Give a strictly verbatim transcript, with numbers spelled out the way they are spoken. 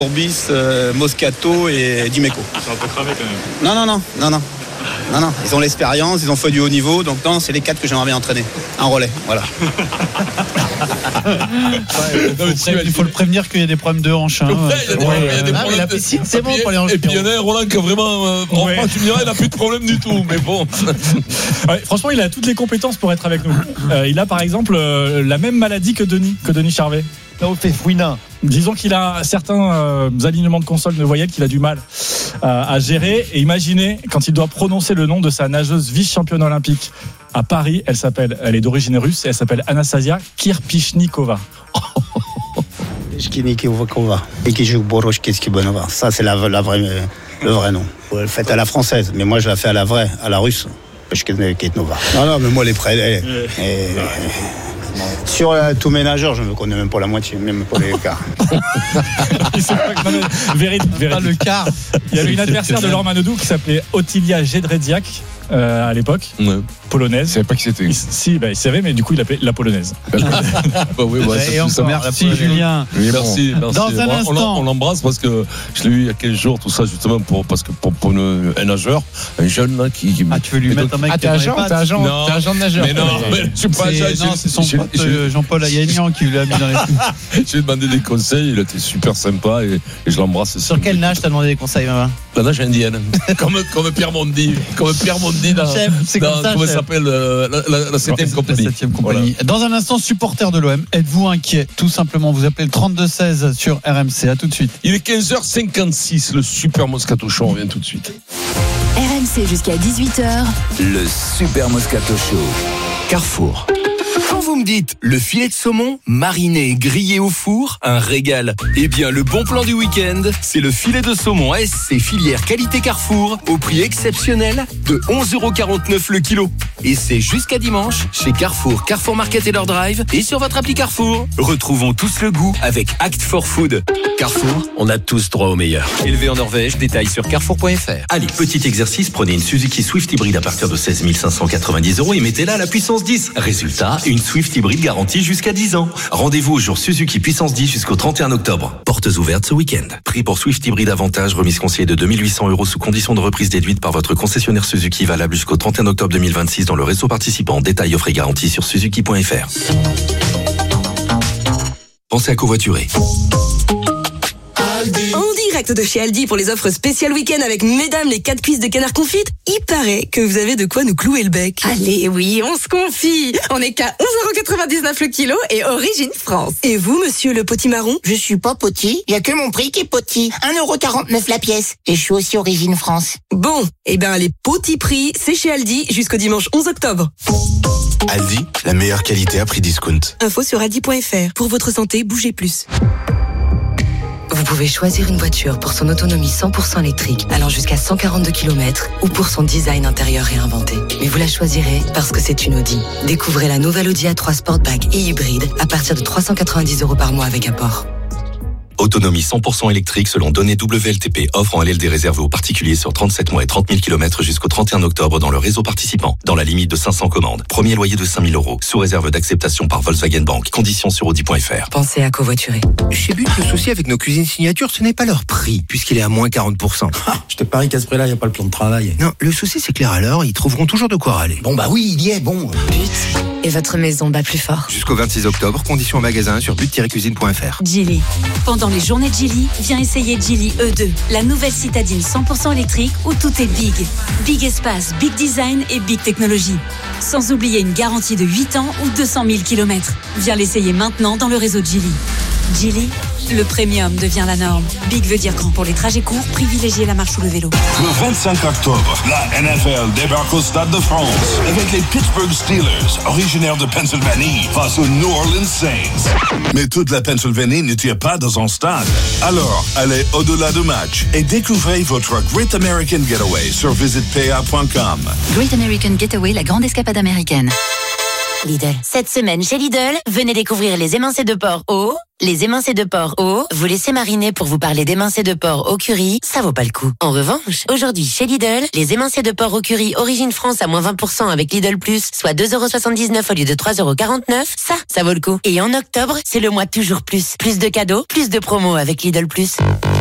Courbis, euh, Moscato et Dimeco. Ils sont un peu cramés quand même. Non, non, non, non, non. Non, non, ils ont l'expérience, ils ont fait du haut niveau, donc non, c'est les quatre que j'aimerais bien entraîner. Un relais, voilà. Ouais, il, faut pré- il faut le prévenir qu'il y a des problèmes de hanches. Hein. Ouais, il y a des problèmes, il y a des Ah, mais problèmes la de- piscine, c'est bon pour les hanches. Et puis il y en a un, Roland, qui a vraiment. Euh, bon, Ouais. moi, tu me dirais, il n'a plus de problème du tout, mais bon. Ouais, franchement, il a toutes les compétences pour être avec nous. Euh, il a par exemple euh, la même maladie que Denis, que Denis Charvet. On fait fouina. Disons qu'il a certains euh, alignements de console de voyelles qu'il a du mal euh, à gérer. Et imaginez quand il doit prononcer le nom de sa nageuse vice-championne olympique à Paris. Elle s'appelle, elle est d'origine russe et elle s'appelle Anastasia Kirpichnikova. Kirpichnikova et qui joue Boroshketsky-Bonova. Ça, c'est la, la vraie, le vrai nom. Vous le faites à la française, mais moi, je la fais à la vraie, à la russe. Boroshketsky-Bonova. Non, non, mais moi, les prêts. Et, et, sur euh, tous mes nageurs, je ne me connais même pas la moitié, même pas les quarts. Il sait pas que- non, mais vérité, vérité. Pas le quart. Il y avait une adversaire de Laure Manodou qui s'appelait Otilia Jedrzejak euh, à l'époque, Ouais. polonaise. Je savais pas qui c'était. Il- si, bah, il savait, mais du coup, il l'appelait la polonaise. Bah oui, ouais, Et ça, ça encore, marche. merci Julien. Oui, merci, merci. Dans un on, instant. on, on l'embrasse parce que je l'ai eu il y a quinze jours, tout ça, justement, pour, parce que pour, pour une, un nageur, un jeune là, qui. qui Ah, tu veux lui mais mettre donc- un mec Ah, qui t'es est dans les agent, pattes. t'es agent, Non. t'es agent de nageur. Mais non, mais je suis pas C'est- agent. non, j'ai- c'est son j'ai- pote j'ai- euh, Jean-Paul Ayagnan qui lui a mis dans les. J'ai demandé des conseils, il a été super sympa et, et je l'embrasse. Sur quelle nage t'as demandé des conseils, maman? La nage indienne. comme, comme Pierre Mondi. Comme Pierre Mondi dans. Chef, c'est dans- comme ça, comment chef. ça s'appelle euh, la, la, la septième La compagnie. septième compagnie. Dans un instant, supporter de l'O M, êtes-vous inquiet? Tout simplement, vous appelez le trente-deux seize sur R M C. À tout de suite. Il est quinze heures cinquante-six, le super Moscato Show, on revient tout de suite. R M C jusqu'à dix-huit heures. Le Super Moscato Show. Carrefour. Quand vous me dites le filet de saumon mariné, grillé au four, un régal. Eh bien, le bon plan du week-end, c'est le filet de saumon A S C filière qualité Carrefour au prix exceptionnel de onze euros quarante-neuf le kilo. Et c'est jusqu'à dimanche chez Carrefour, Carrefour Market et leur drive et sur votre appli Carrefour. Retrouvons tous le goût avec Act for Food. Carrefour, on a tous droit au meilleur. Élevé en Norvège, détails sur carrefour point f r. Allez, petit exercice, prenez une Suzuki Swift hybride à partir de seize mille cinq cent quatre-vingt-dix euros et mettez-la à la puissance dix. Résultat, une Swift hybride garantie jusqu'à dix ans. Rendez-vous au jour Suzuki puissance dix jusqu'au trente et un octobre. Portes ouvertes ce week-end. Prix pour Swift hybride avantage, remise conseillée de deux mille huit cents euros sous condition de reprise déduite par votre concessionnaire Suzuki, valable jusqu'au trente et un octobre deux mille vingt-six dans le réseau participant. Détails offre et garantie sur suzuki point f r. Pensez à covoiturer. En direct de chez Aldi pour les offres spéciales week-end avec mesdames les quatre cuisses de canard confite, il paraît que vous avez de quoi nous clouer le bec. Allez, oui, on se confie. On est qu'à onze euros quatre-vingt-dix-neuf le kilo et origine France. Et vous, monsieur le potimarron? Je suis pas poti, il y a que mon prix qui est poti. un euro quarante-neuf la pièce. Et je suis aussi origine France. Bon, eh ben les petits prix, c'est chez Aldi jusqu'au dimanche onze octobre. Aldi, la meilleure qualité à prix discount. Info sur aldi point f r. Pour votre santé, bougez plus. Vous pouvez choisir une voiture pour son autonomie cent pour cent électrique, allant jusqu'à cent quarante-deux kilomètres, ou pour son design intérieur réinventé. Mais vous la choisirez parce que c'est une Audi. Découvrez la nouvelle Audi A trois Sportback et hybride à partir de trois cent quatre-vingt-dix euros par mois avec apport. Autonomie cent pour cent électrique selon données W L T P. Offre en L L D réservée aux particuliers sur trente-sept mois et trente mille kilomètres jusqu'au trente et un octobre dans le réseau participant. Dans la limite de cinq cents commandes. Premier loyer de cinq mille euros. Sous réserve d'acceptation par Volkswagen Bank. Conditions sur audi point f r. Pensez à covoiturer. Chez But, le souci avec nos cuisines signature, ce n'est pas leur prix, puisqu'il est à moins quarante pour cent. Je te parie qu'à ce prix-là, il n'y a pas le plan de travail. Non, le souci, c'est que les râleurs, ils trouveront toujours de quoi râler. Bon, bah oui, il y est, bon. But. Et votre maison bat plus fort. Jusqu'au vingt-six octobre, conditions au magasin sur but tiret cuisine point f r. Geely. Pendant les journées de Geely, viens essayer Geely E deux, la nouvelle citadine cent pour cent électrique où tout est big. Big espace, big design et big technologie. Sans oublier une garantie de huit ans ou deux cent mille kilomètres. Viens l'essayer maintenant dans le réseau Geely. Geely, le premium devient la norme. Big veut dire grand pour les trajets courts, privilégier la marche ou le vélo. Le vingt-cinq octobre, la N F L débarque au Stade de France avec les Pittsburgh Steelers, originaires de Pennsylvanie, face aux New Orleans Saints. Mais toute la Pennsylvanie ne tire pas dans un stade. Alors, allez au-delà du match et découvrez votre Great American Getaway sur visite p a point com. Great American Getaway, la grande escapade américaine. Lidl. Cette semaine chez Lidl, venez découvrir les émincés de porc au Les émincés de porc au, vous laissez mariner pour vous parler d'émincés de porc au curry, ça vaut pas le coup. En revanche, aujourd'hui chez Lidl, les émincés de porc au curry Origine France à moins vingt pour cent avec Lidl Plus, soit deux euros soixante-dix-neuf au lieu de trois euros quarante-neuf, ça, ça vaut le coup. Et en octobre, c'est le mois toujours plus. Plus de cadeaux, plus de promos avec Lidl Plus.